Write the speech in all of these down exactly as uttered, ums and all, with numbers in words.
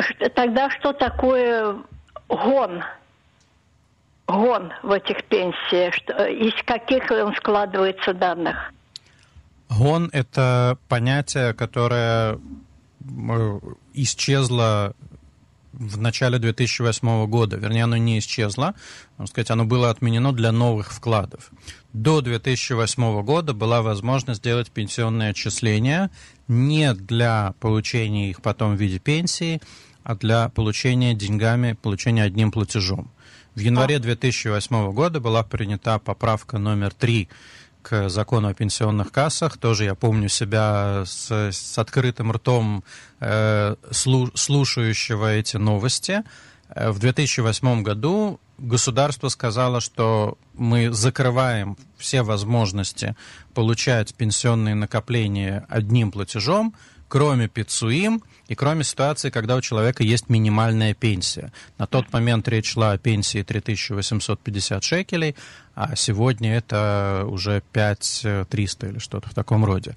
тогда что такое гон? Гон в этих пенсиях? Что, из каких он складывается данных? Гон – это понятие, которое исчезло в начале две тысячи восьмого года. Вернее, оно не исчезло, можно сказать, оно было отменено для новых вкладов. До две тысячи восьмого года была возможность делать пенсионные отчисления не для получения их потом в виде пенсии, а для получения деньгами, получения одним платежом. В январе две тысячи восьмого года была принята поправка номер три к закону о пенсионных кассах. Тоже я помню себя с, с открытым ртом э, слу, слушающего эти новости. В две тысячи восьмом году государство сказало, что мы закрываем все возможности получать пенсионные накопления одним платежом, кроме пицуим и кроме ситуации, когда у человека есть минимальная пенсия. На тот момент речь шла о пенсии три тысячи восемьсот пятьдесят шекелей, а сегодня это уже пять тысяч триста или что-то в таком роде.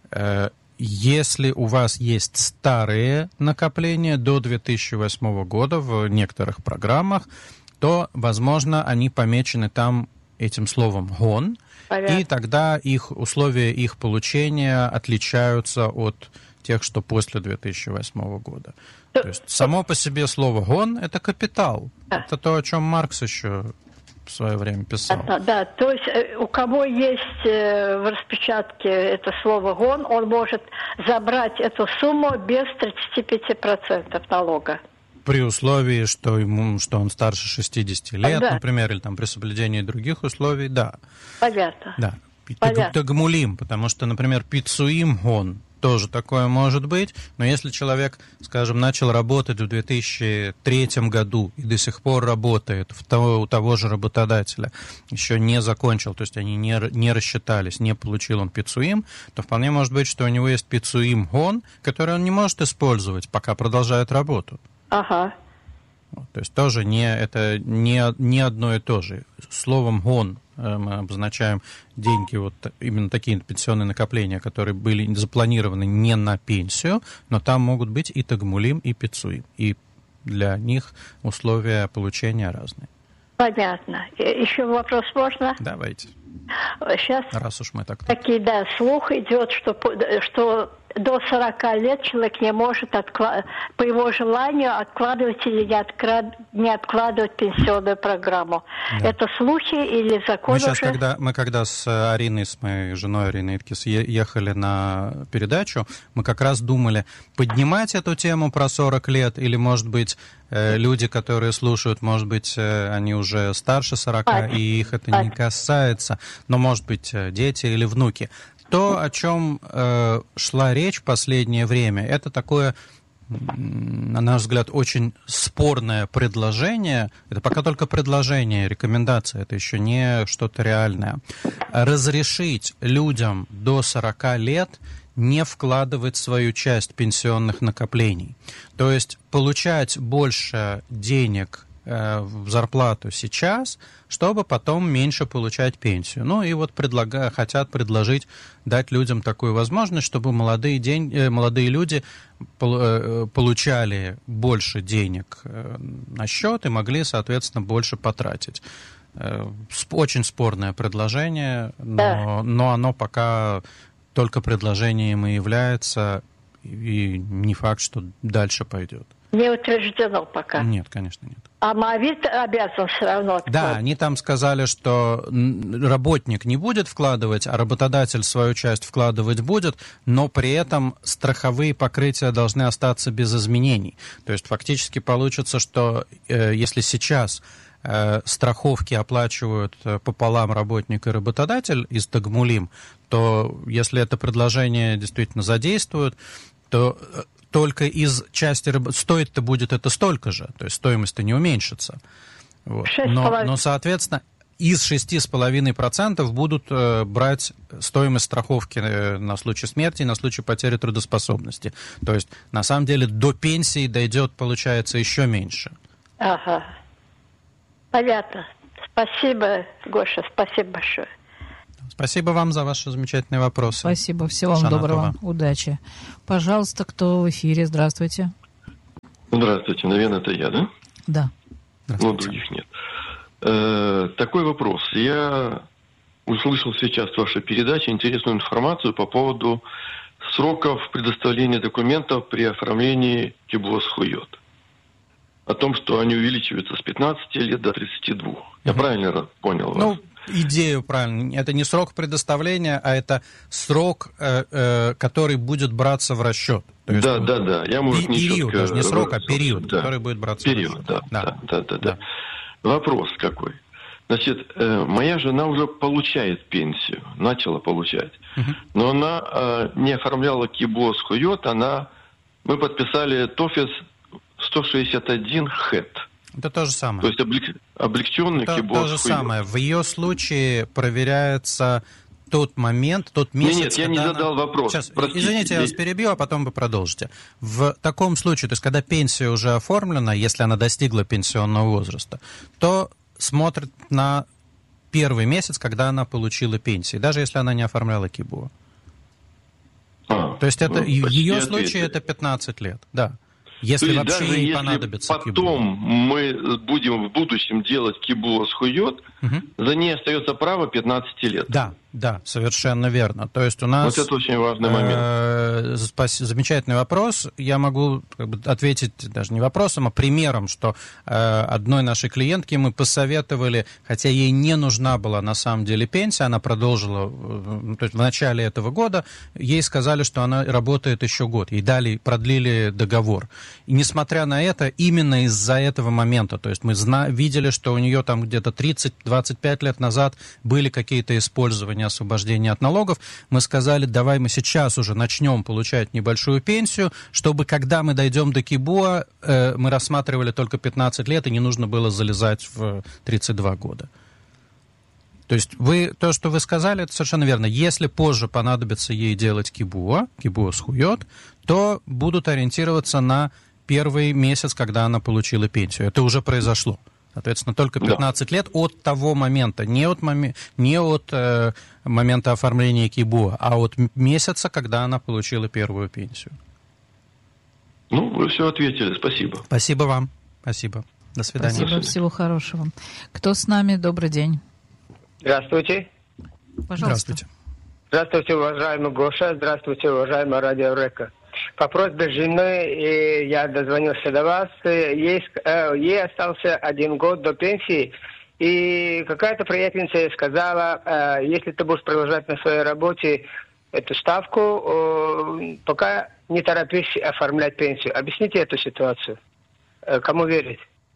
Если у вас есть старые накопления до две тысячи восьмого года в некоторых программах, то, возможно, они помечены там этим словом «гон», понятно. И тогда их условия их получения отличаются от тех, что после две тысячи восьмого года. То есть само по себе слово «гон» — это капитал. Да. Это то, о чем Маркс еще в свое время писал. Да, да, то есть у кого есть в распечатке это слово «гон», он может забрать эту сумму без тридцати пяти процентов налога. При условии, что, ему, что он старше шестидесяти лет, да. Например, или там при соблюдении других условий, да. Понятно. Да. Тагмулим, потому что, например, пицуим гон, тоже такое может быть, но если человек, скажем, начал работать в две тысячи третьем году и до сих пор работает в того, у того же работодателя, еще не закончил, то есть они не, не рассчитались, не получил он пицуим, то вполне может быть, что у него есть пицуим гон, который он не может использовать, пока продолжает работу. Ага. Вот, то есть тоже не, это не, не одно и то же. Словом «гон» мы обозначаем деньги, вот именно такие пенсионные накопления, которые были запланированы не на пенсию, но там могут быть и тагмулим, и пицуим. И для них условия получения разные. Понятно. Еще вопрос можно? Давайте. Сейчас раз уж мы так... Такие, да, слух идет, что, что до сорока лет человек не может откла... по его желанию откладывать или не, откла... не откладывать пенсионную программу. Да. Это слухи или закон? Мы сейчас, уже... когда, мы когда с Ариной, с моей женой Ариной Иткис ехали на передачу, мы как раз думали, поднимать эту тему про сорок лет или, может быть, люди, которые слушают, может быть, они уже старше сорока, а, и их это а. не касается, но, может быть, дети или внуки. То, о чем э, шла речь в последнее время, это такое, на наш взгляд, очень спорное предложение. Это пока только предложение, рекомендация, это еще не что-то реальное. Разрешить людям до сорока лет не вкладывать свою часть пенсионных накоплений. То есть получать больше денег э, в зарплату сейчас, чтобы потом меньше получать пенсию. Ну и вот предлага, хотят предложить дать людям такую возможность, чтобы молодые, день, э, молодые люди пол, э, получали больше денег э, на счет и могли, соответственно, больше потратить. Э, очень спорное предложение, но, но оно пока... только предложением и является, и не факт, что дальше пойдет. Не утверждено пока? Нет, конечно, нет. А Моавит обязан все равно откладывать? Да, они там сказали, что работник не будет вкладывать, а работодатель свою часть вкладывать будет, но при этом страховые покрытия должны остаться без изменений. То есть фактически получится, что э, если сейчас э, страховки оплачивают пополам работник и работодатель из тагмулим, то если это предложение действительно задействуют, то только из части стоить-то будет это столько же, то есть стоимость-то не уменьшится. Вот. Но, но, соответственно, из шести с половиной процентов будут э, брать стоимость страховки э, на случай смерти и на случай потери трудоспособности. То есть, на самом деле, до пенсии дойдет, получается, еще меньше. Ага. Понятно. Спасибо, Гоша, спасибо большое. Спасибо вам за ваши замечательные вопросы. Спасибо. Всего вам Шана доброго. Това. Удачи. Пожалуйста, кто в эфире? Здравствуйте. Здравствуйте, наверное, это я, да? Да. Ну, других нет. Э, такой вопрос. Я услышал сейчас в вашей передаче интересную информацию по поводу сроков предоставления документов при оформлении КИБОС-ХУЙОТ. О том, что они увеличиваются с пятнадцати лет до тридцати двух. Я угу. правильно понял ну, вас? Идею правильно. Это не срок предоставления, а это срок, э, э, который будет браться в расчет. То есть, да, да, да. Я, может, не период, даже не срок, а период, да. который будет браться период, в расчет. Да, да. Да, да, да, да. да. Вопрос какой. Значит, э, моя жена уже получает пенсию, начала получать. Угу. Но она э, не оформляла КИБОС-ХУЙОТ, она... Мы подписали ТОФИС сто шестьдесят один хэт. Это то же самое. То есть облег... облегченный это КИБОС-ХУЙОТ. То же самое. В ее случае проверяется тот момент, тот месяц... Нет, нет, я не она... задал вопрос. Сейчас, Простите, извините, я вас перебью, а потом вы продолжите. В таком случае, то есть когда пенсия уже оформлена, если она достигла пенсионного возраста, то смотрит на первый месяц, когда она получила пенсию, даже если она не оформляла КИБО. А, то есть это, ну, в ее случае это пятнадцать лет, да. Если вообще даже ей если понадобится потом КИБО. мы будем в будущем делать КИБОС-ХУЙОТ, угу. за ней остается право пятнадцати лет. Да, да, совершенно верно. То есть у нас... Вот это очень важный момент. Э, замечательный вопрос. Я могу как бы ответить даже не вопросом, а примером, что э, одной нашей клиентке мы посоветовали, хотя ей не нужна была на самом деле пенсия, она продолжила, э, то есть в начале этого года, ей сказали, что она работает еще год. Ей дали, продлили договор. И несмотря на это, именно из-за этого момента, то есть мы зна- видели, что у нее там где-то тридцать-двадцать пять лет назад были какие-то использования освобождения от налогов, мы сказали, давай мы сейчас уже начнем получать небольшую пенсию, чтобы когда мы дойдем до КИБО, э, мы рассматривали только пятнадцать лет, и не нужно было залезать в тридцать два года. То есть вы, то, что вы сказали, это совершенно верно. Если позже понадобится ей делать КИБО, КИБОС-ХУЙОТ, то будут ориентироваться на первый месяц, когда она получила пенсию. Это уже произошло. Соответственно, только пятнадцать да. лет от того момента, не от, моми... не от э, момента оформления КИБО, а от месяца, когда она получила первую пенсию. Ну, вы все ответили. Спасибо. Спасибо вам. Спасибо. До свидания. Спасибо. Всего хорошего. Кто с нами? Добрый день. Здравствуйте. Пожалуйста. Здравствуйте. Здравствуйте, уважаемый Гоша. Здравствуйте, уважаемая Радио Река. По просьбе жены я дозвонился до вас. Ей, ей остался один год до пенсии. И какая-то приятельница ей сказала, если ты будешь продолжать на своей работе эту ставку, пока не торопись оформлять пенсию. Объясните эту ситуацию. Кому верить?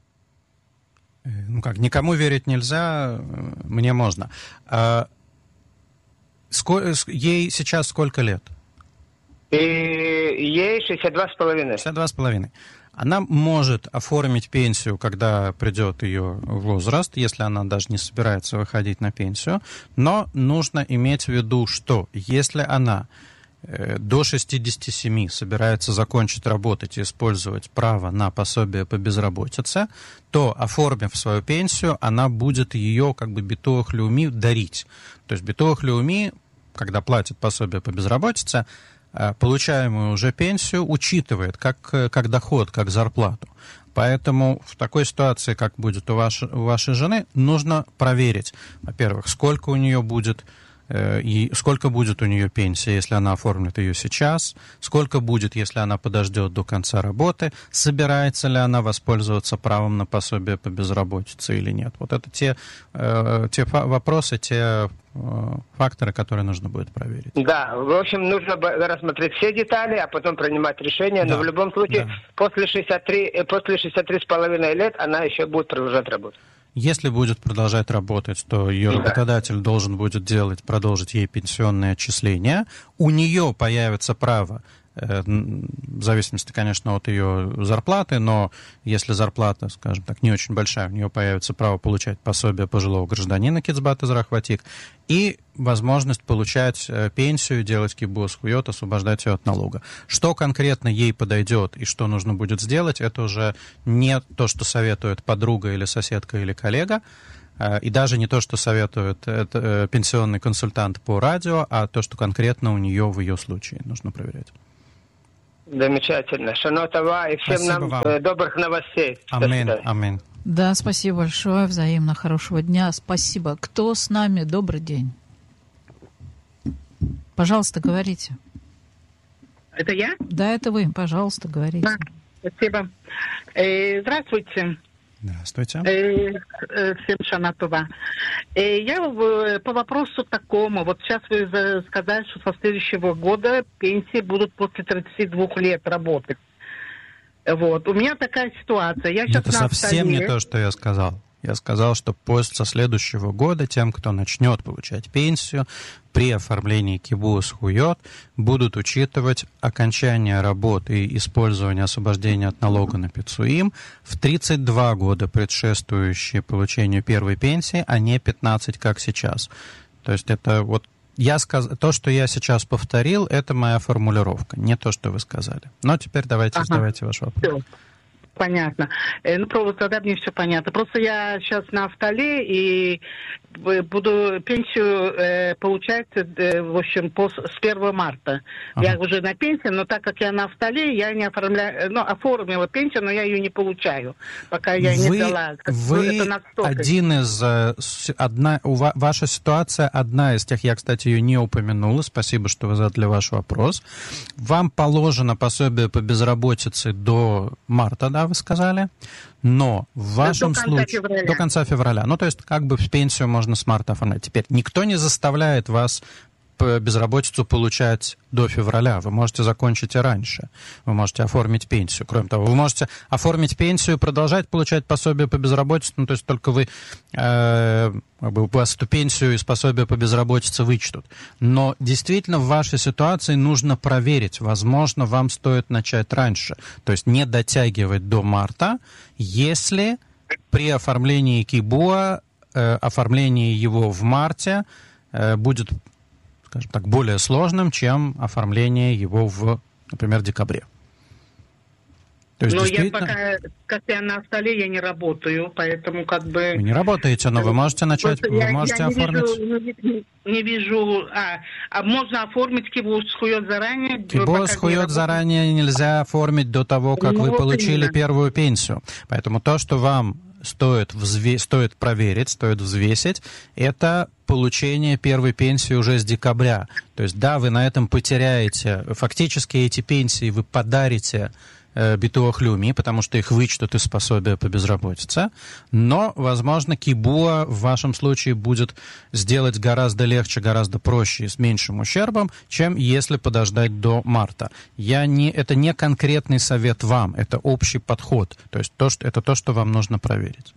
Ну как, никому верить нельзя, мне можно. А, сколько, ей сейчас сколько лет? И ей шестьдесят два с половиной. шестьдесят два с половиной. Она может оформить пенсию, когда придет ее возраст, если она даже не собирается выходить на пенсию, но нужно иметь в виду, что если она до шестидесяти семи собирается закончить работать и использовать право на пособие по безработице, то, оформив свою пенсию, она будет ее как бы битуах леуми дарить. То есть битуах леуми, когда платит пособие по безработице, получаемую уже пенсию учитывает как, как доход, как зарплату. Поэтому в такой ситуации, как будет у вашей, у вашей жены, нужно проверить, во-первых, сколько у нее будет и сколько будет у нее пенсия, если она оформит ее сейчас, сколько будет, если она подождет до конца работы, собирается ли она воспользоваться правом на пособие по безработице или нет. Вот это те, э, те вопросы, те э, факторы, которые нужно будет проверить. Да, в общем, нужно рассмотреть все детали, а потом принимать решение, но да, в любом случае, да. после шестидесяти трёх, после шестидесяти трёх с половиной лет она еще будет продолжать работать. Если будет продолжать работать, то ее работодатель должен будет делать, продолжить ей пенсионные отчисления. У нее появится право, в зависимости, конечно, от ее зарплаты, но если зарплата, скажем так, не очень большая, у нее появится право получать пособие пожилого гражданина Кицбат Эзрахватик и возможность получать пенсию, делать КИБОС-ХУЙОТ, освобождать ее от налога. Что конкретно ей подойдет и что нужно будет сделать, это уже не то, что советует подруга или соседка или коллега, и даже не то, что советует это, пенсионный консультант по радио, а то, что конкретно у нее в ее случае нужно проверять. Замечательно. Шанотова и всем Спасибо нам вам. добрых новостей. Амин, амин. Да, спасибо большое, взаимно, хорошего дня, спасибо. Кто с нами? Добрый день. Пожалуйста, говорите. Это я? Да, это вы, пожалуйста, говорите. Да, спасибо. Э, здравствуйте. Здравствуйте. Э, э, всем шанатова. Э, я э, по вопросу такому. Вот сейчас вы сказали, что со следующего года пенсии будут после тридцати двух лет работать. Вот. У меня такая ситуация. Я сейчас Это на совсем столе. не то, что я сказал. Я сказал, что после со следующего года тем, кто начнет получать пенсию, при оформлении кибуз хуйот будут учитывать окончание работы и использование освобождения от налога на пицуим в тридцать два года, предшествующие получению первой пенсии, а не пятнадцать, как сейчас. То есть это вот я сказ... то, что я сейчас повторил, это моя формулировка, не то, что вы сказали. Но теперь давайте Ага. задавайте ваш вопрос. Всё. Понятно. Э, ну, просто тогда мне все понятно. Просто я сейчас на автоле и буду пенсию э, получать, э, в общем, по, с первого марта. Ага. Я уже на пенсии, но так как я на автоле, я не оформляю, ну, оформила пенсию, но я ее не получаю, пока я вы, не дала. Вы Это настолько. один из... э, с- Одна, у ва- ваша ситуация одна из тех, я, кстати, ее не упомянула, спасибо, что вы задали ваш вопрос. Вам положено пособие по безработице до марта, да, вы сказали? Но в вашем конца случае... февраля. До конца февраля. Ну, то есть, как бы пенсию можно с марта оформлять. Теперь, никто не заставляет вас п- безработицу получать до февраля. Вы можете закончить и раньше. Вы можете оформить пенсию. Кроме того, вы можете оформить пенсию и продолжать получать пособие по безработице. Ну, то есть, только вы... Э- как бы у вас эту пенсию и пособие по безработице вычтут. Но действительно в вашей ситуации нужно проверить. Возможно, вам стоит начать раньше. То есть не дотягивать до марта, если при оформлении КИБУА, э, оформление его в марте э, будет, скажем так, более сложным, чем оформление его в, например, декабре. То есть, Но я действительно... пока, как я на столе, я не работаю, поэтому как бы... Вы не работаете, но вы можете начать, Просто вы я, можете я не оформить... Вижу, не, не вижу... А, а можно оформить кибуз хуйот заранее? Кибуз хуйот заранее нельзя оформить до того, как Ну, вы вот получили именно. первую пенсию. Поэтому то, что вам стоит, взве... стоит проверить, стоит взвесить, это получение первой пенсии уже с декабря. То есть, да, вы на этом потеряете. Фактически эти пенсии вы подарите битуах леуми, потому что их вычтут из пособия по безработице. Но, возможно, кибуа в вашем случае будет сделать гораздо легче, гораздо проще и с меньшим ущербом, чем если подождать до марта. Я не, это не конкретный совет вам, это общий подход. То есть то, что, это то, что вам нужно проверить.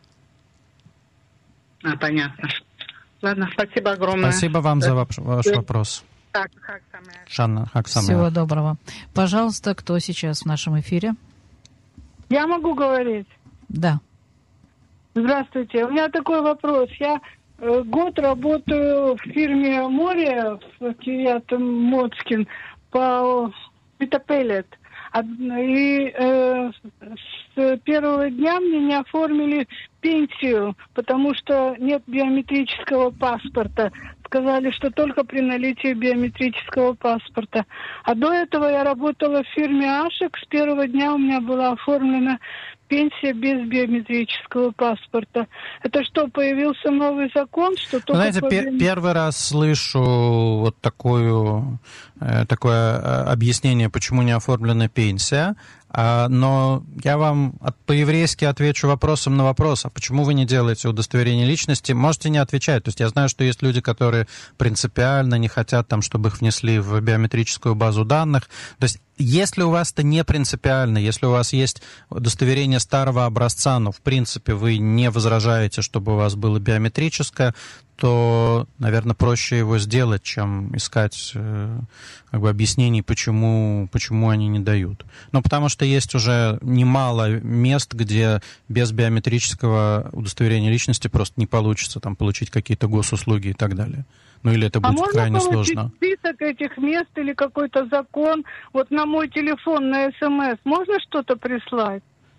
А, понятно. Ладно, спасибо огромное. Спасибо вам за ваш, ваш вопрос. Так, как самое. Шанна Хаксамеа. Всего доброго. Пожалуйста, кто сейчас в нашем эфире? Я могу говорить? Да. Здравствуйте. У меня такой вопрос. Я э, год работаю в фирме «Море» в Киеве-Моцкин по Питапелет. И э, с первого дня мне не оформили пенсию, потому что нет биометрического паспорта. Сказали, что только при наличии биометрического паспорта. А до этого я работала в фирме «Ашек». С первого дня у меня была оформлена пенсия без биометрического паспорта. Это что, появился новый закон, что только... Знаете, по... пер- первый раз слышу вот такую, э, такое э, объяснение, почему не оформлена пенсия. А, но я вам от, по-еврейски отвечу вопросом на вопрос. А почему вы не делаете удостоверение личности? Можете не отвечать. То есть я знаю, что есть люди, которые принципиально не хотят, там, чтобы их внесли в биометрическую базу данных. То есть если у вас это не принципиально, если у вас есть удостоверение старого образца, но в принципе вы не возражаете, чтобы у вас было биометрическое, то, наверное, проще его сделать, чем искать э, как бы, объяснений, почему, почему они не дают. Ну, потому что есть уже немало мест, где без биометрического удостоверения личности просто не получится там, получить какие-то госуслуги и так далее. Ну, или это будет а крайне можно получить сложно. список этих мест или какой-то закон? Вот на мой телефон, на СМС, можно что-то прислать?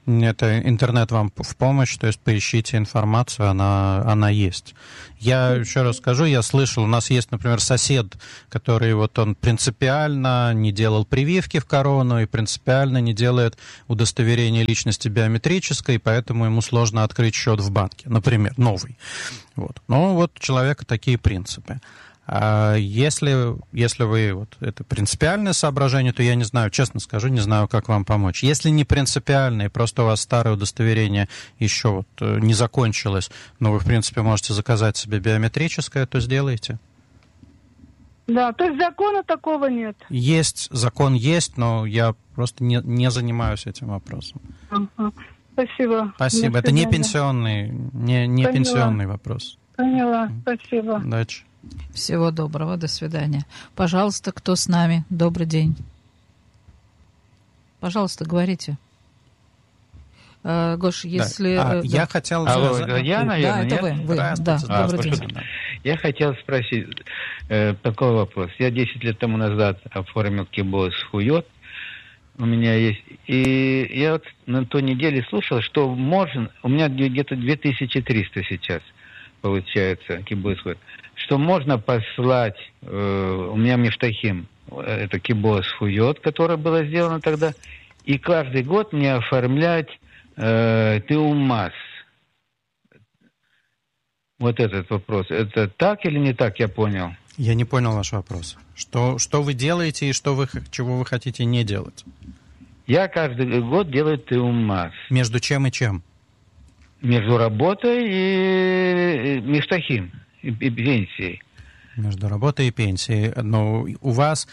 Это интернет вам в помощь, то есть поищите информацию, она, она есть. Я еще раз скажу, я слышал, у нас есть, например, сосед, который вот он принципиально не делал прививки в корону и принципиально не делает удостоверение личности биометрическое, и поэтому ему сложно открыть счет в банке, например, новый. Вот. Но вот у человека такие принципы. А если, если вы, вот, это принципиальное соображение, то я не знаю, честно скажу, не знаю, как вам помочь. Если не принципиальное, просто у вас старое удостоверение еще вот не закончилось, но вы, в принципе, можете заказать себе биометрическое, то сделайте. Да, то есть закона такого нет? Есть, закон есть, но я просто не, не занимаюсь этим вопросом. Ага. Спасибо. Спасибо. Это не пенсионный, не, не пенсионный вопрос. Поняла, спасибо. Удачи. Всего доброго, до свидания. Пожалуйста, кто с нами? Добрый день. Пожалуйста, говорите. Гош, если... Да. А, да. Я хотел... Алло, я, наверное, да, это нет? вы. вы. Да, а, добрый день. что, я хотел спросить э, такой вопрос. Я десять лет тому назад оформил КИБО с Хуйот. У меня есть... И я вот на той неделе слушал, что можно... У меня где-то две тысячи триста сейчас получается КИБО с Хуйот. Что можно послать, э, у меня Мифтахим, это КИБО с Хуйот, которое было сделано тогда, и каждый год мне оформлять э, ТИУМАС. Вот этот вопрос. Это так или не так, я понял? Я не понял ваш вопрос. Что, что вы делаете и что вы, чего вы хотите не делать? Я каждый год делаю ТИУМАС. Между чем и чем? Между работой и Мифтахим. И, и пенсией. Между работой и пенсией. Но у вас,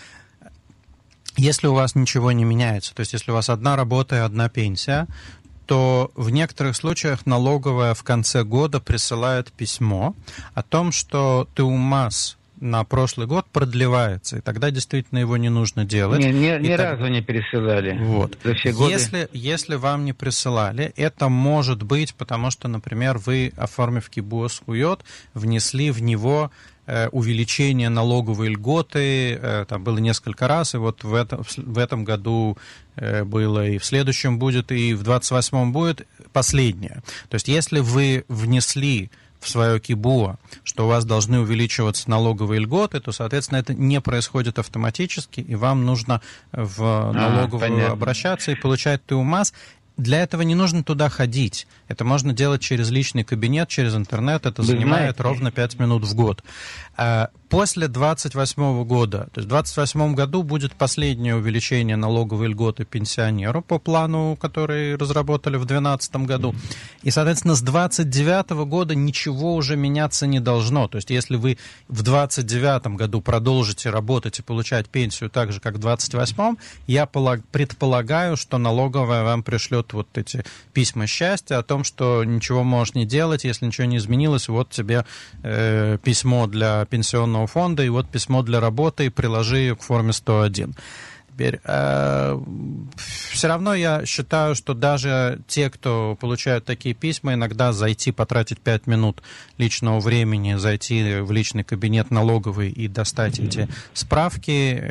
если у вас ничего не меняется, то есть если у вас одна работа и одна пенсия, то в некоторых случаях налоговая в конце года присылает письмо о том, что ТИУМАС на прошлый год продлевается, и тогда действительно его не нужно делать. Не, ни, ни так... разу не пересылали. Вот. За все годы. Если, если вам не присылали, это может быть, потому что, например, вы, оформив КИБО с Хуйот, внесли в него э, увеличение налоговой льготы, э, там было несколько раз, и вот в этом, в этом году э, было, и в следующем будет, и в двадцать восьмом будет последнее. То есть если вы внесли в свое КИБО, что у вас должны увеличиваться налоговые льготы, то, соответственно, это не происходит автоматически, и вам нужно в налоговую а, обращаться и получать ТИУМАС. Для этого не нужно туда ходить. Это можно делать через личный кабинет, через интернет. Это Вы занимает знаете. ровно пять минут в год. После двадцать восьмого года, то есть в двадцать восьмом году будет последнее увеличение налоговой льготы пенсионеру по плану, который разработали в две тысячи двенадцатом году. И, соответственно, с двадцать девятого года ничего уже меняться не должно. То есть если вы в двадцать девятом году продолжите работать и получать пенсию так же, как в двадцать восьмом, я предполагаю, что налоговая вам пришлет вот эти письма счастья о том, что ничего можешь не делать, если ничего не изменилось, вот тебе э, письмо для пенсионного фонда и вот письмо для работы, и приложи к форме сто один. Теперь, э, все равно я считаю, что даже те, кто получают такие письма, иногда зайти, потратить пять минут личного времени, зайти в личный кабинет налоговый и достать эти справки,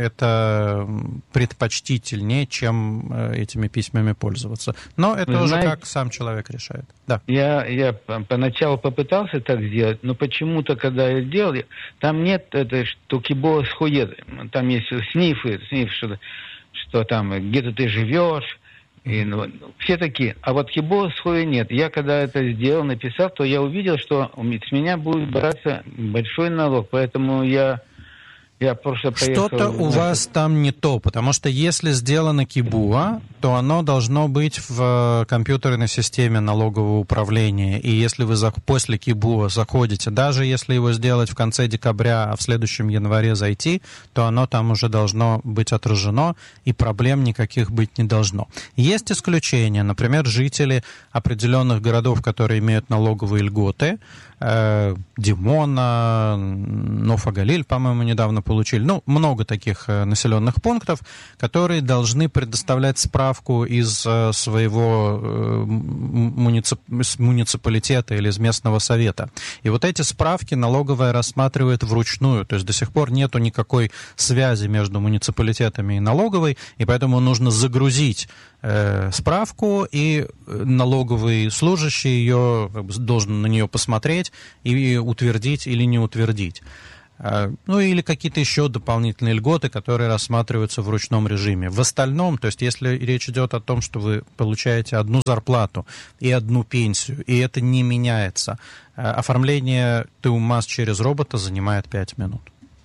это предпочтительнее, чем этими письмами пользоваться. Но это Вы уже знаете, как сам человек решает. Да. Я, я поначалу попытался так сделать, но почему-то, когда я сделал, там нет этой штуки КИБО с Хуйот. Там есть снифы, сниф, что-то. что там где-то ты живешь, и, ну, все такие. А вот КИБО с Хуйот нет. Я когда это сделал, написал, то я увидел, что с меня будет браться большой налог, поэтому я, я просто поехал... Что-то у вас там не то, потому что если сделано КИБО, то оно должно быть в компьютерной системе налогового управления. И если вы после КИБО заходите, даже если его сделать в конце декабря, а в следующем январе зайти, то оно там уже должно быть отражено, и проблем никаких быть не должно. Есть исключения, например, жители определенных городов, которые имеют налоговые льготы, Димона, Ноф-Галиль, по-моему, недавно получили. Ну, много таких населенных пунктов, которые должны предоставлять справку из своего муници... муниципалитета или из местного совета. И вот эти справки налоговая рассматривает вручную, то есть до сих пор нету никакой связи между муниципалитетами и налоговой, и поэтому нужно загрузить э, справку, и налоговый служащий ее, как бы, должен на нее посмотреть и утвердить или не утвердить. Э, ну или какие-то еще дополнительные льготы, которые рассматриваются в ручном режиме. В остальном, то есть если речь идет о том, что вы получаете одну зарплату и одну пенсию, и это не меняется, э, оформление ТУМАС через робота занимает пять минут.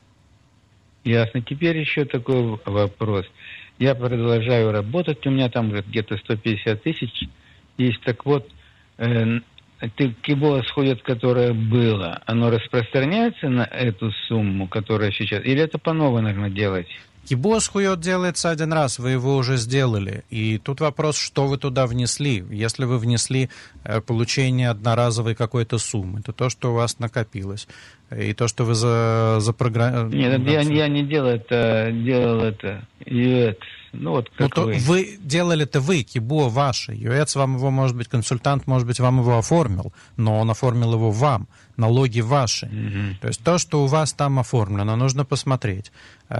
Ясно. Теперь еще такой вопрос. Я продолжаю работать, у меня там где-то сто пятьдесят тысяч есть. Так вот, э, КИБО сходит, которое было, оно распространяется на эту сумму, которая сейчас, или это по новой, наверное, делать? КИБОС хует делается один раз, вы его уже сделали. И тут вопрос, что вы туда внесли. Если вы внесли э, получение одноразовой какой-то суммы, то то, что у вас накопилось, и то, что вы за, запрограммировали... Нет, я, я не делал это, делал это, ю экс. Ну, вот как ну, вы. То вы делали это вы, КИБО ваше. ю экс вам его, может быть, консультант, может быть, вам его оформил, но он оформил его вам. Налоги ваши. Mm-hmm. То есть то, что у вас там оформлено, нужно посмотреть.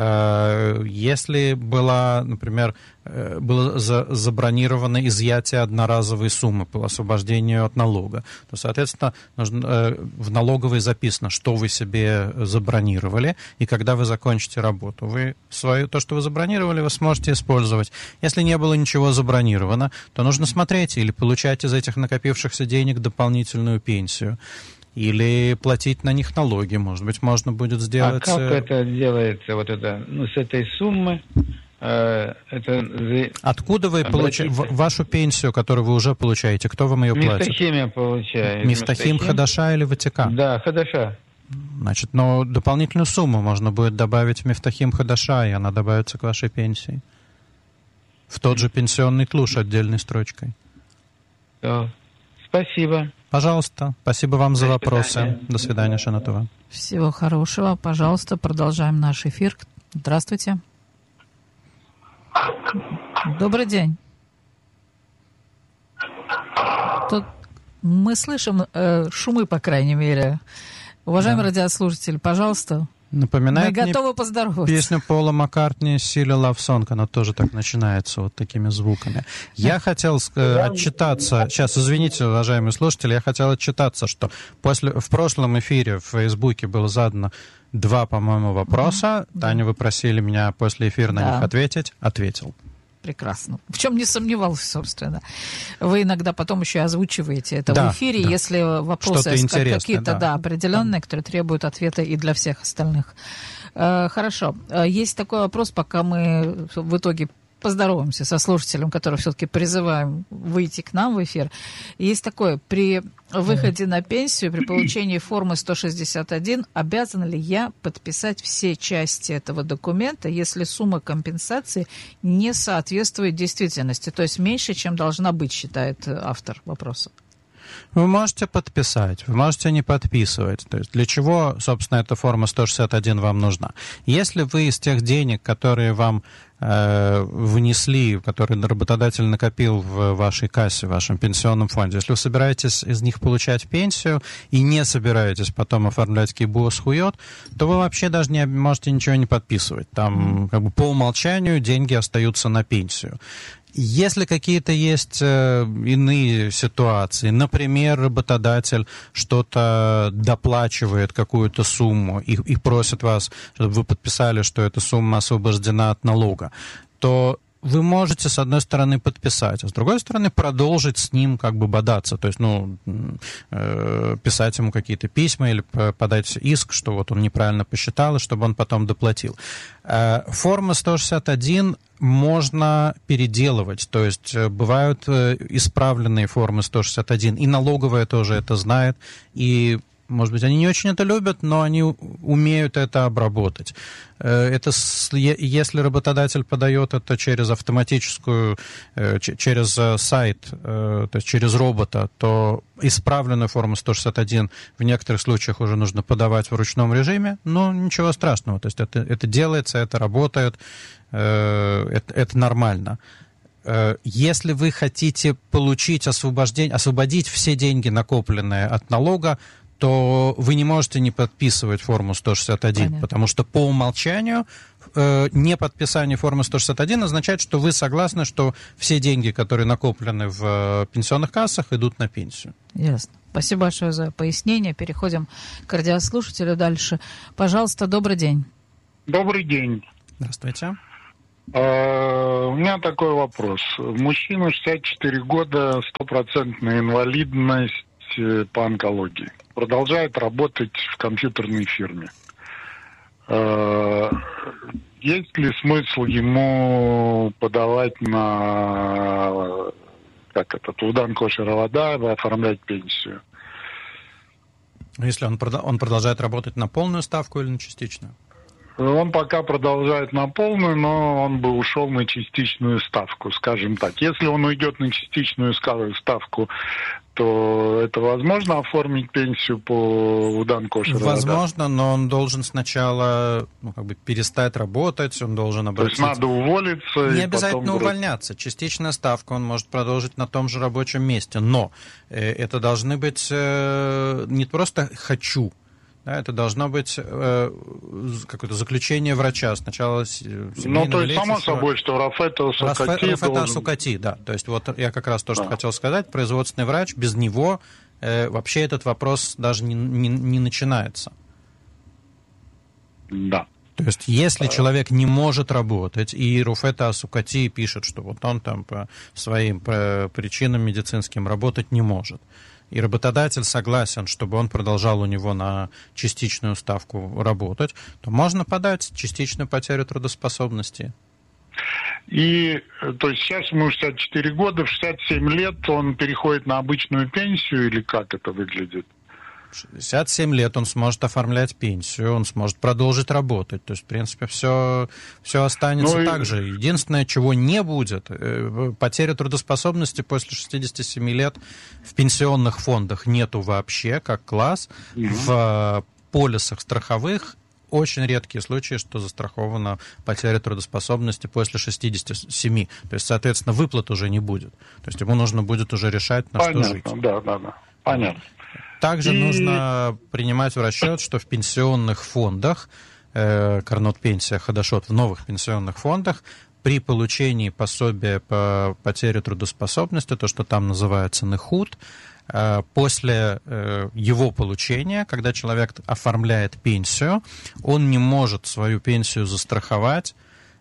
Если была, например, было забронировано изъятие одноразовой суммы по освобождению от налога, то, соответственно, нужно, в налоговой записано, что вы себе забронировали, и когда вы закончите работу, вы свою, то, что вы забронировали, вы сможете использовать. Если не было ничего забронировано, то нужно смотреть или получать из этих накопившихся денег дополнительную пенсию, или платить на них налоги, может быть, можно будет сделать... А как это делается, вот это, ну, с этой суммы? Э, это... Откуда вы получаете вашу пенсию, которую вы уже получаете? Кто вам ее платит? Мифтахим я получаю. Мифтахим, Хадаша или Ватика? Да, Хадаша. Значит, но дополнительную сумму можно будет добавить в Мифтахим Хадаша, и она добавится к вашей пенсии. В тот же пенсионный тлуш отдельной строчкой. Да. Спасибо. Пожалуйста. Спасибо вам за вопросы. До свидания, Шанатова. Всего хорошего. Пожалуйста, продолжаем наш эфир. Здравствуйте. Добрый день. Тут мы слышим э, шумы, по крайней мере. Уважаемый да. радиослушатель, пожалуйста. Напоминает мы готовы поздороваться. Песню Пола Маккартни «Силе Love Song», она тоже так начинается, вот такими звуками. Я хотел э, отчитаться, сейчас, извините, уважаемые слушатели, я хотел отчитаться, что после, в прошлом эфире в Фейсбуке было задано два, по-моему, вопроса. Mm-hmm. Таня, вы просили меня после эфира на да. них ответить. Ответил. Прекрасно. В чем не сомневался, собственно. Вы иногда потом еще озвучиваете это да, в эфире, да. если вопросы какие-то да. Да, определенные, которые требуют ответа и для всех остальных. Хорошо. Есть такой вопрос, пока мы в итоге поздороваемся со слушателем, который все-таки призываем выйти к нам в эфир. Есть такое, при выходе на пенсию, при получении формы сто шестьдесят один, обязан ли я подписать все части этого документа, если сумма компенсации не соответствует действительности, то есть меньше, чем должна быть, считает автор вопроса? Вы можете подписать, вы можете не подписывать. То есть для чего, собственно, эта форма сто шестьдесят один вам нужна? Если вы из тех денег, которые вам э, внесли, которые работодатель накопил в вашей кассе, в вашем пенсионном фонде, если вы собираетесь из них получать пенсию и не собираетесь потом оформлять КИБОС хует, то вы вообще даже не можете ничего не подписывать. Там как бы по умолчанию деньги остаются на пенсию. Если какие-то есть э, иные ситуации, например, работодатель что-то доплачивает, какую-то сумму, и, и просит вас, чтобы вы подписали, что эта сумма освобождена от налога, то вы можете, с одной стороны, подписать, а с другой стороны, продолжить с ним как бы бодаться. То есть, ну, э, писать ему какие-то письма или подать иск, что вот он неправильно посчитал, и чтобы он потом доплатил. Э, форма сто шестьдесят один можно переделывать. То есть, бывают исправленные формы сто шестьдесят один, и налоговая тоже это знает, и может быть, они не очень это любят, но они умеют это обработать. Это, если работодатель подает это через автоматическую, через сайт, то есть через робота, то исправленную форму сто шестьдесят один в некоторых случаях уже нужно подавать в ручном режиме, но ничего страшного. То есть это, это делается, это работает, это, это нормально. Если вы хотите получить освобождение, освободить все деньги, накопленные от налога, то вы не можете не подписывать форму сто шестьдесят один, Понятно. Потому что по умолчанию э, не подписание формы сто шестьдесят один означает, что вы согласны, что все деньги, которые накоплены в э, пенсионных кассах, идут на пенсию. Ясно. Спасибо большое за пояснение. Переходим к радиослушателю дальше. Пожалуйста, добрый день. Добрый день. Здравствуйте. Uh, у меня такой вопрос. Мужчина, шестьдесят четыре года, стопроцентная инвалидность по онкологии. Продолжает работать в компьютерной фирме. Uh, есть ли смысл ему подавать на как это, Тудан Кошер Авода, оформлять пенсию? Если он, он продолжает работать на полную ставку или на частичную? Он пока продолжает на полную, но он бы ушел на частичную ставку, скажем так. Если он уйдет на частичную ставку, то это возможно оформить пенсию по Удан Кошер? Возможно, да? Но он должен сначала ну, как бы перестать работать, он должен обратиться... То есть надо уволиться? Не обязательно потом... увольняться. Частичная ставка он может продолжить на том же рабочем месте, но э, это должны быть э, не просто «хочу», да, это должно быть э, какое-то заключение врача. Сначала ну, то есть, само собой, что Рафет Асукати должен... Асукати, да. То есть, вот я как раз то, что да. хотел сказать, производственный врач, без него э, вообще этот вопрос даже не, не, не начинается. Да. То есть, если а... человек не может работать, и Руфета Асукати пишет, что вот он там по своим по причинам медицинским работать не может, и работодатель согласен, чтобы он продолжал у него на частичную ставку работать, то можно подать частичную потерю трудоспособности. И, то есть, сейчас ему шестьдесят четыре года, в шестьдесят семь лет он переходит на обычную пенсию, или как это выглядит? шестьдесят семь лет он сможет оформлять пенсию, он сможет продолжить работать. То есть, в принципе, все, все останется ну, так и... же. Единственное, чего не будет, потеря трудоспособности после шестидесяти семи лет в пенсионных фондах нету вообще, как класс. Mm-hmm. В полисах страховых очень редкие случаи, что застрахована потеря трудоспособности после шестидесяти семи. То есть, соответственно, выплат уже не будет. То есть, ему нужно будет уже решать, на Понятно, что жить. Да, да, да. Понятно. Также и... нужно принимать в расчет, что в пенсионных фондах, э, Карнот Пенсия, Хадашот, в новых пенсионных фондах, при получении пособия по потере трудоспособности, то, что там называется нехут, э, после э, его получения, когда человек оформляет пенсию, он не может свою пенсию застраховать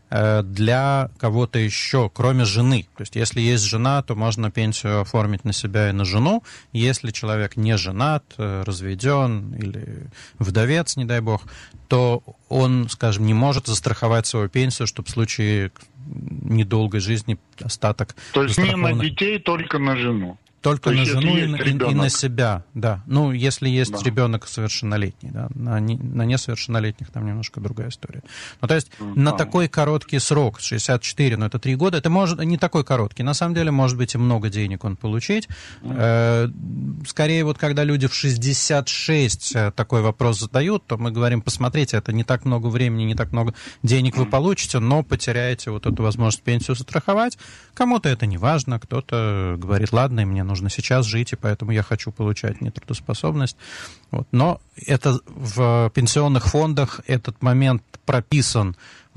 для кого-то еще, кроме жены. То есть, если есть жена, то можно пенсию оформить на себя и на жену. Если человек не женат, разведен или вдовец, не дай бог, то он, скажем, не может застраховать свою пенсию, чтобы в случае недолгой жизни остаток... То есть не на детей, только на жену? Только на жену и, и, и на себя, да. Ну, если есть да. ребенок совершеннолетний, да. На, не, на несовершеннолетних там немножко другая история. Ну, то есть да. на такой короткий срок, шестьдесят четыре, ну, это три года, это может не такой короткий. На самом деле, может быть, и много денег он получить. Э, скорее, вот когда люди в шестьдесят шесть такой вопрос задают, то мы говорим, посмотрите, это не так много времени, не так много денег вы получите, но потеряете вот эту возможность пенсию застраховать. Кому-то это не важно, кто-то говорит, ладно, мне нужно сейчас жить, и поэтому я хочу получать нетрудоспособность. Вот. Но это в пенсионных фондах этот момент прописан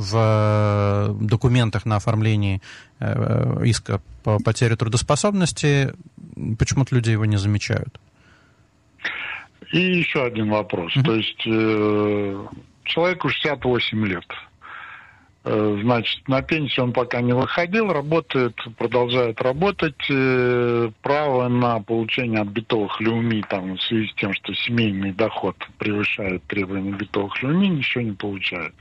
в документах на оформлении иска по потере трудоспособности. Почему-то люди его не замечают. И еще один вопрос. Mm-hmm. То есть э, человеку шестьдесят восемь лет. Значит, на пенсию он пока не выходил, работает, продолжает работать. Право на получение от битовых люми, там, в связи с тем, что семейный доход превышает требования битовых люми, ничего не получает.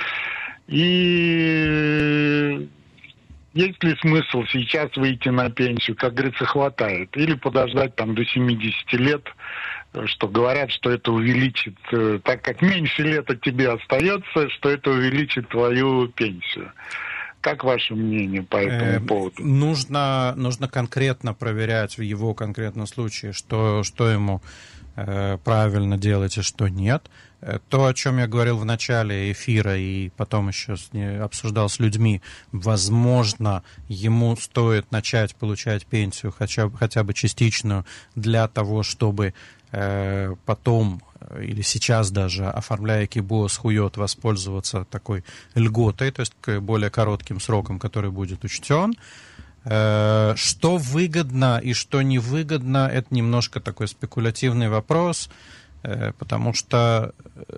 И есть ли смысл сейчас выйти на пенсию, как говорится, хватает, или подождать там до семидесяти лет, что говорят, что это увеличит, так как меньше лет от тебе остается, что это увеличит твою пенсию. Как ваше мнение по этому э, поводу? Нужно, нужно конкретно проверять в его конкретном случае, что, что ему э, правильно делать и что нет. То, о чем я говорил в начале эфира и потом еще с, обсуждал с людьми, возможно, ему стоит начать получать пенсию хотя, хотя бы частичную для того, чтобы э, потом или сейчас даже, оформляя КИБО с хуёт, воспользоваться такой льготой, то есть к более коротким срокам, который будет учтен. Э, что выгодно и что невыгодно, это немножко такой спекулятивный вопрос, потому что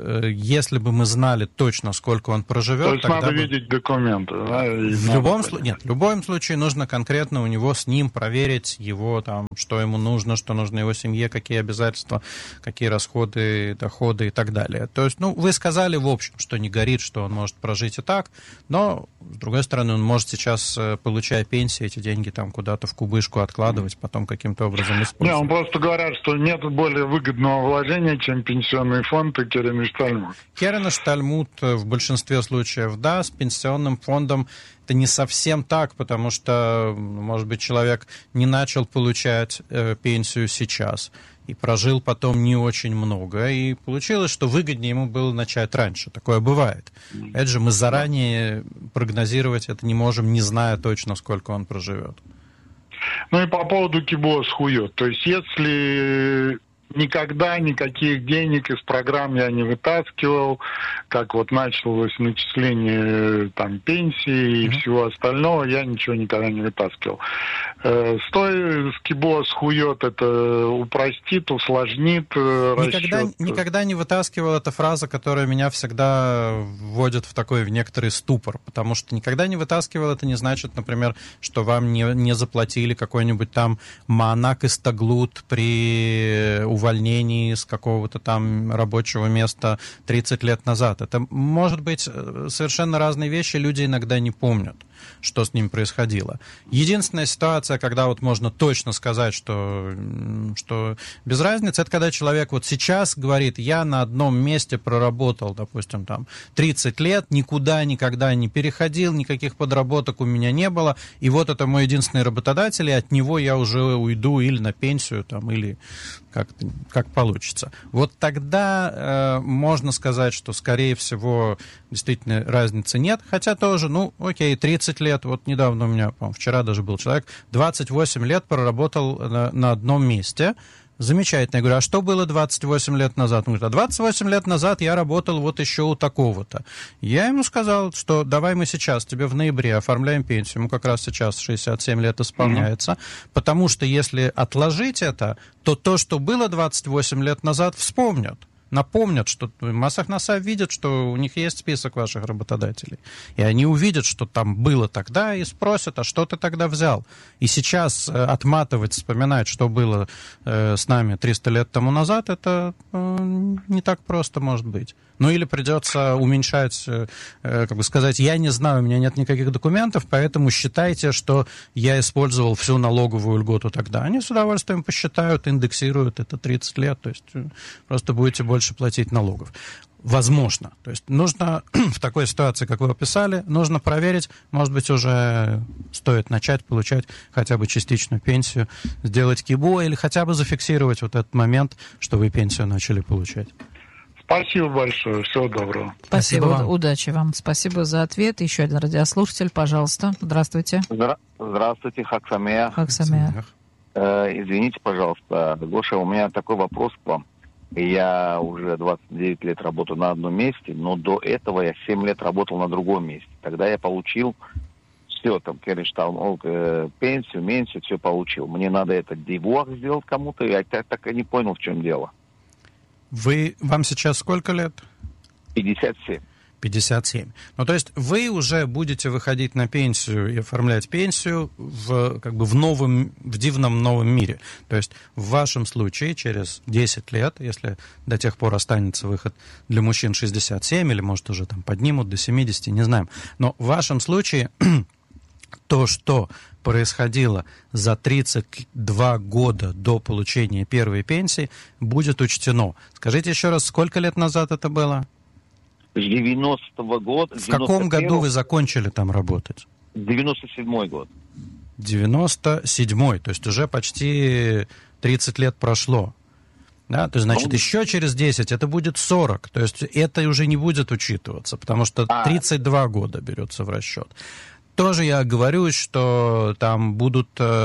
если бы мы знали точно, сколько он проживет... То есть тогда надо бы... видеть документы, да? В любом, слу... Нет, в любом случае нужно конкретно у него с ним проверить его, там, что ему нужно, что нужно его семье, какие обязательства, какие расходы, доходы и так далее. То есть, ну, вы сказали, в общем, что не горит, что он может прожить и так, но, с другой стороны, он может сейчас, получая пенсию, эти деньги там куда-то в кубышку откладывать, потом каким-то образом использовать. Не, он просто говорят, что нет более выгодного вложения, чем пенсионный фонд и Керен и Штальмут. Керен и Штальмут в большинстве случаев, да, с пенсионным фондом это не совсем так, потому что, может быть, человек не начал получать э, пенсию сейчас и прожил потом не очень много, и получилось, что выгоднее ему было начать раньше. Такое бывает. Опять же, мы заранее прогнозировать это не можем, не зная точно, сколько он проживет. Ну и по поводу КИБО с хуёт. То есть если... Никогда никаких денег из программ я не вытаскивал, как вот началось начисление там пенсии и mm-hmm. всего остального, я ничего никогда не вытаскивал. Э, стой с КИБО с хуёт, это упростит, усложнит э, никогда, расчет. Никогда не вытаскивал, это фраза, которая меня всегда вводит в такой в некоторый ступор, потому что никогда не вытаскивал, это не значит, например, что вам не, не заплатили какой-нибудь там маанак истаглут при увольнении с какого-то там рабочего места тридцать лет назад. Это может быть совершенно разные вещи, люди иногда не помнят, что с ним происходило. Единственная ситуация, когда вот можно точно сказать, что, что без разницы, это когда человек вот сейчас говорит, я на одном месте проработал, допустим, там тридцать лет, никуда никогда не переходил, никаких подработок у меня не было, и вот это мой единственный работодатель, и от него я уже уйду или на пенсию, там, или как, как получится. Вот тогда э, можно сказать, что, скорее всего, действительно разницы нет, хотя тоже, ну, окей, тридцать лет, вот недавно у меня, по-моему, вчера даже был человек, двадцать восемь лет проработал на, на одном месте. Замечательно. Я говорю, а что было двадцать восемь лет назад? Он говорит, а двадцать восемь лет назад я работал вот еще у такого-то. Я ему сказал, что давай мы сейчас тебе в ноябре оформляем пенсию. Ему как раз сейчас шестьдесят семь лет исполняется. Mm-hmm. Потому что если отложить это, то то, что было двадцать восемь лет назад, вспомнят. Напомнят, что Масахнасав видят, что у них есть список ваших работодателей. И они увидят, что там было тогда, и спросят, а что ты тогда взял? И сейчас э, отматывать, вспоминать, что было э, с нами триста лет тому назад, это э, не так просто может быть. Ну или придется уменьшать, э, как бы сказать, я не знаю, у меня нет никаких документов, поэтому считайте, что я использовал всю налоговую льготу тогда. Они с удовольствием посчитают, индексируют это тридцать лет, то есть просто будете больше платить налогов. Возможно. То есть нужно в такой ситуации, как вы описали, нужно проверить, может быть, уже стоит начать получать хотя бы частичную пенсию, сделать КИБО или хотя бы зафиксировать вот этот момент, что вы пенсию начали получать. Спасибо большое. Всего доброго. Спасибо. Спасибо вам. Удачи вам. Спасибо за ответ. Еще один радиослушатель, пожалуйста. Здравствуйте. Здра- Здравствуйте, Хаксамеях. Хаксамеях. Э, извините, пожалуйста, Гоша, у меня такой вопрос к вам. Я уже двадцать девять лет работаю на одном месте, но до этого я семь лет работал на другом месте. Тогда я получил все, там, Кереншталм, э, пенсию, меньше, все получил. Мне надо это дивуах сделать кому-то, я так, так и не понял, в чем дело. Вы, вам сейчас сколько лет? пятьдесят семь. пятьдесят семь. Ну, то есть вы уже будете выходить на пенсию и оформлять пенсию в, как бы в новом, в дивном новом мире. То есть в вашем случае через десять лет, если до тех пор останется выход для мужчин шестьдесят семь, или, может, уже там поднимут до семидесяти, не знаем. Но в вашем случае то, что происходило за тридцать два года до получения первой пенсии, будет учтено. Скажите еще раз, сколько лет назад это было? С девяностого года. В каком году вы закончили там работать? девяносто седьмой год. девяносто седьмой, то есть уже почти тридцать лет прошло. Да, то есть, значит, еще через десять это будет сорок. То есть это уже не будет учитываться, потому что тридцать два года берется в расчет. Тоже я говорю, что там будут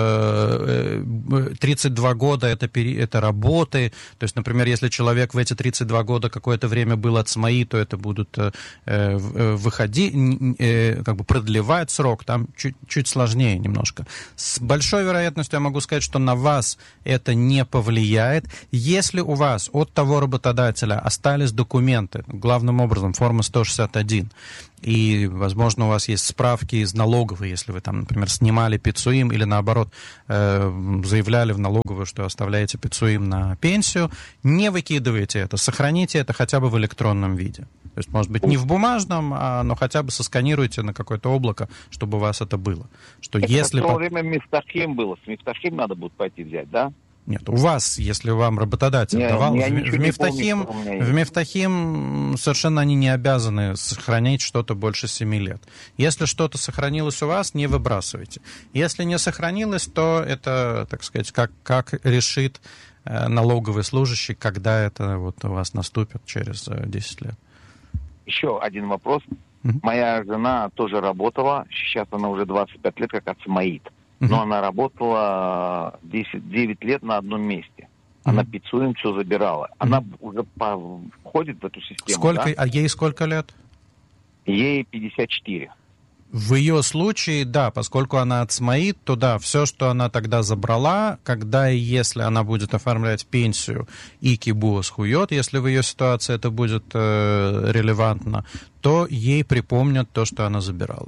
э, тридцать два года это, это работы. То есть, например, если человек в эти тридцать два года какое-то время был от СМАИ, то это будут э, выходить, э, как бы продлевать срок. Там чуть, чуть сложнее немножко. С большой вероятностью я могу сказать, что на вас это не повлияет. Если у вас от того работодателя остались документы, главным образом форма сто шестьдесят один, и, возможно, у вас есть справки из налоговой, если вы там, например, снимали пицуим или, наоборот, э, заявляли в налоговую, что оставляете пицуим на пенсию, не выкидывайте это, сохраните это хотя бы в электронном виде. То есть, может быть, не в бумажном, а, но хотя бы сосканируйте на какое-то облако, чтобы у вас это было. Что это если в то время Мифтахим было, с Мифтахим надо будет пойти взять, да? Нет, у вас, если вам работодатель не, давал, в, в, Мифтахим, помню, в Мифтахим совершенно они не обязаны сохранить что-то больше семи лет. Если что-то сохранилось у вас, не выбрасывайте. Если не сохранилось, то это, так сказать, как, как решит э, налоговый служащий, когда это вот у вас наступит через э, десять лет. Еще один вопрос. Mm-hmm. Моя жена тоже работала, сейчас она уже двадцать пять лет как ацмаит. Но она работала десять, девять лет на одном месте. Она mm-hmm. пиццуем все забирала. Она mm-hmm. уже по, входит в эту систему. Сколько, да? А ей сколько лет? Ей пятьдесят четыре. В ее случае, да, поскольку она ацмаит, то да, все, что она тогда забрала, когда и если она будет оформлять пенсию и кибуос хует, если в ее ситуации это будет э, релевантно, то ей припомнят то, что она забирала.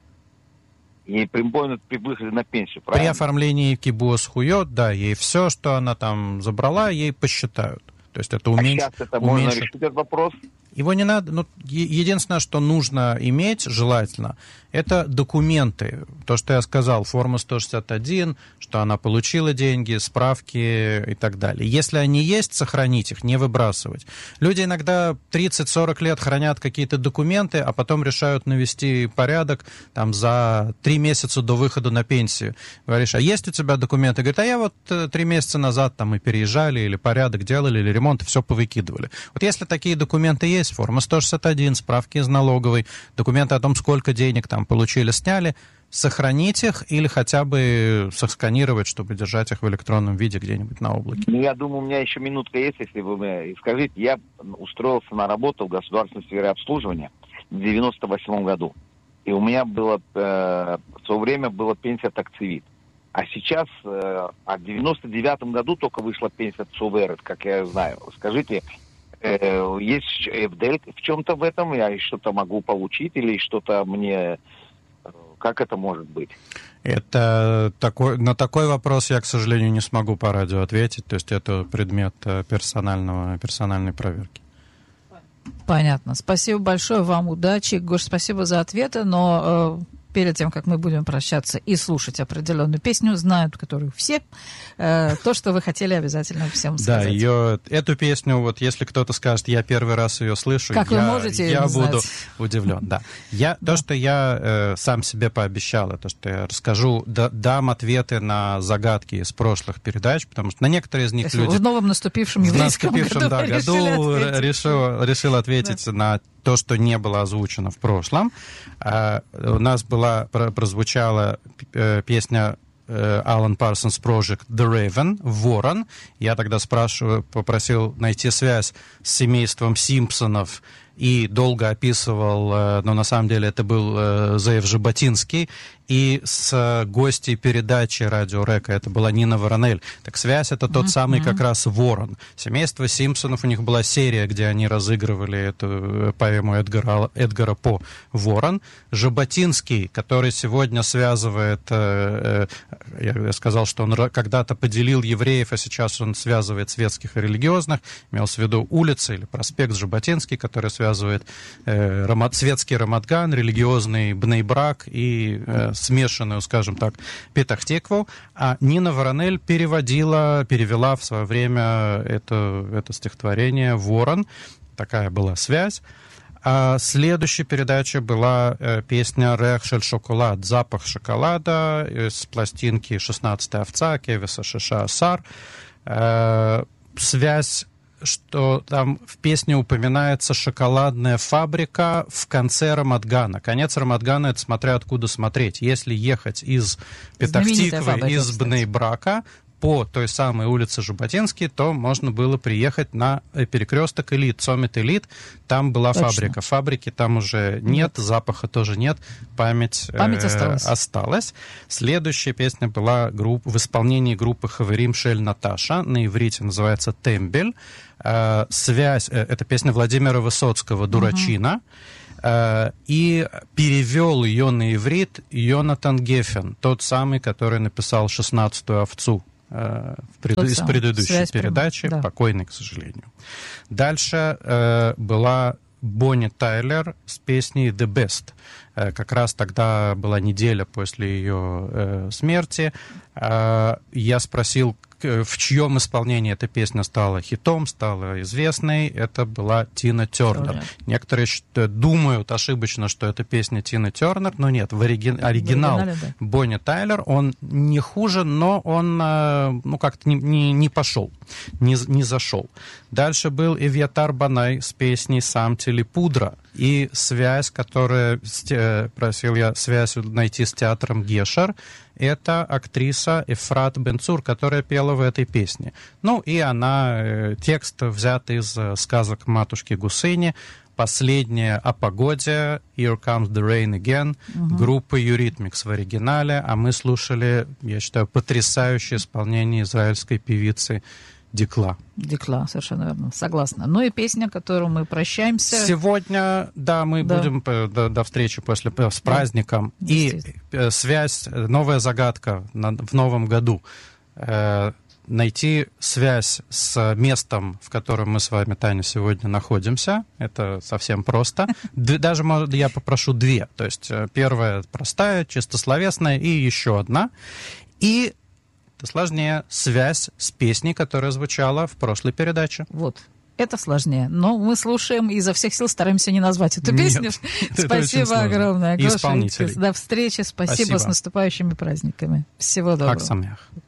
Ей припомнят при выходе на пенсию, правильно? При оформлении кибуос хует, да, ей все, что она там забрала, ей посчитают. То есть это уменьш... А сейчас это уменьш... можно решить этот вопрос? Его не надо, ну, единственное, что нужно иметь, желательно, это документы. То, что я сказал, форма сто шестьдесят один, что она получила деньги, справки и так далее. Если они есть, сохранить их, не выбрасывать. Люди иногда тридцать-сорок лет хранят какие-то документы, а потом решают навести порядок там, за три месяца до выхода на пенсию. Говоришь, а есть у тебя документы? Говорит, а я вот три месяца назад там и переезжали, или порядок делали, или ремонт, все повыкидывали. Вот если такие документы есть, форма сто шестьдесят один, справки из налоговой, документы о том, сколько денег там получили, сняли, сохранить их или хотя бы сосканировать, чтобы держать их в электронном виде где-нибудь на облаке. Ну, я думаю, у меня еще минутка есть, если вы мне скажите. Я устроился на работу в государственной сфере обслуживания в девяносто восьмом году. И у меня было, э, в то время была пенсия такцевит. А сейчас, э, а в девяносто девятом году только вышла пенсия ЦУВР, как я знаю. Скажите, э, есть эфдель в чем-то в этом? Я что-то могу получить или что-то мне... Как это может быть? Это такой, на такой вопрос я, к сожалению, не смогу по радио ответить. То есть это предмет персонального, персональной проверки. Понятно. Спасибо большое вам, удачи. Гош, спасибо за ответы, но... Э... перед тем, как мы будем прощаться и слушать определенную песню, знают, которую все, э, то, что вы хотели обязательно всем сказать. Да, ее, эту песню, вот если кто-то скажет, я первый раз ее слышу, как я, вы можете я буду знать? удивлен. Да. Я, да. То, что я э, сам себе пообещал, это то, что я расскажу, да, дам ответы на загадки из прошлых передач, потому что на некоторые из них то люди... В новом наступившем еврейском в наступившем, году, да, году решил, решил ответить да. на то, что не было озвучено в прошлом. Uh, у нас была, прозвучала uh, песня uh, Alan Parsons Project The Raven, Ворон. Я тогда спрашиваю, попросил найти связь с семейством Симпсонов и долго описывал, uh, но на самом деле это был uh, Зеев Жаботинский, и с гостьей передачи «Радио Река», это была Нина Воронель. Так связь — это тот mm-hmm. самый как раз Ворон. Семейство Симпсонов, у них была серия, где они разыгрывали эту поэму Эдгара, Эдгара По «Ворон». Жаботинский, который сегодня связывает, э, э, я сказал, что он когда-то поделил евреев, а сейчас он связывает светских и религиозных, имелся в виду улица или проспект Жаботинский, который связывает связывает э, рамад, светский Рамадган, религиозный Бней-Брак и э, смешанную, скажем так, Петах-Тикву. А Нина Воронель переводила, перевела в свое время это, это стихотворение «Ворон». Такая была связь. А следующая передача была э, песня «Рех шель шоколад», «Запах шоколада» с пластинки «шестнадцатая овца» Кевиса Шиша Асар. Э, связь, что там в песне упоминается шоколадная фабрика в конце Рамадгана. Конец Рамадгана — это смотря откуда смотреть. Если ехать из Петах-Тиквы, из Бней-Брака, по той самой улице Жаботинский, то можно было приехать на перекресток Элит, Цомит Элит. Там была Точно. фабрика. Фабрики там уже нет, нет, запаха тоже нет. Память, Память э, осталась. осталась. Следующая песня была групп, в исполнении группы Хаверим Шель Наташа. На иврите называется «Тембель». Э, связь, э, это песня Владимира Высоцкого «Дурачина». Uh, и перевел ее на иврит Йонатан Геффен, тот самый, который написал «шестнадцатую овцу» uh, в пред... из предыдущей Связь передачи, да. покойный, к сожалению. Дальше uh, была Бонни Тайлер с песней «The Best». Uh, как раз тогда была неделя после ее uh, смерти. Uh, я спросил, в чьем исполнении эта песня стала хитом, стала известной. Это была Тина Тернер. Тернер. Некоторые думают ошибочно, что это песня Тины Тернер, но нет, в оригин... оригинал да. Бонни Тайлер, он не хуже, но он ну, как-то не, не, не пошел, не, не зашел. Дальше был Эвьятар Банай с песней «Сам Телепудра». И связь, которую просил я связь найти с театром Гешер, это актриса Эфрат Бенцур, которая пела в этой песне. Ну и она, текст взят из сказок матушки Гусыни, последняя о погоде, Here Comes the Rain Again, угу. группы Eurythmics в оригинале, а мы слушали, я считаю, потрясающее исполнение израильской певицы Дикла. Дикла, совершенно верно. Согласна. Ну и песня, которую мы прощаемся. Сегодня, да, мы да. будем до, до встречи после, с праздником. Да. И связь, новая загадка на, в новом году. Э, найти связь с местом, в котором мы с вами, Таня, сегодня находимся. Это совсем просто. Даже я попрошу две. То есть первая простая, чисто словесная, и еще одна. И это сложнее связь с песней, которая звучала в прошлой передаче. Вот. Это сложнее. Но мы слушаем и изо всех сил стараемся не назвать эту Нет, песню. Спасибо огромное. И исполнителей. До встречи. Спасибо, Спасибо с наступающими праздниками. Всего доброго. Хаг Самеах.